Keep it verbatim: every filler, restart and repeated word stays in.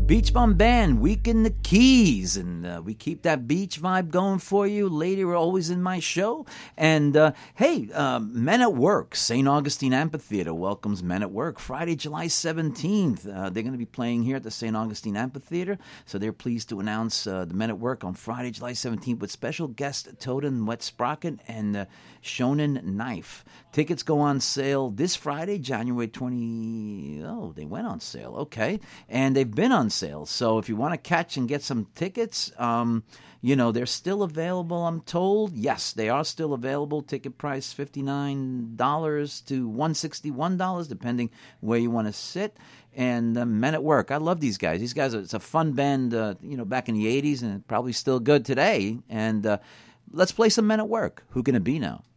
Beach Bum Band, Week in the Keys, and uh, we keep that beach vibe going for you. Later, always in my show. And uh, hey, uh, Men at Work, Saint Augustine Amphitheater welcomes Men at Work Friday, July seventeenth. Uh, they're going to be playing here at the Saint Augustine Amphitheater, so they're pleased to announce uh, the Men at Work on Friday, July seventeenth with special guest Toten Wet Sprocket and uh, Shonen Knife. Tickets go on sale this Friday, January twentieth. Oh, they went on sale. Okay. And they've been on sale. So if you want to catch and get some tickets, um, you know, they're still available, I'm told. Yes, they are still available. Ticket price fifty-nine dollars to one hundred sixty-one dollars, depending where you want to sit. And uh, Men at Work. I love these guys. These guys, are, it's a fun band, uh, you know, back in the eighties and probably still good today. And uh, let's play some Men at Work. Who can it be now?